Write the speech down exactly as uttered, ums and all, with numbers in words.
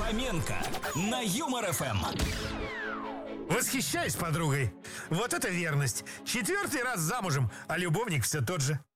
Фоменко на Юмор ФМ. Восхищаюсь подругой. Вот это верность. Четвертый раз замужем, а любовник все тот же.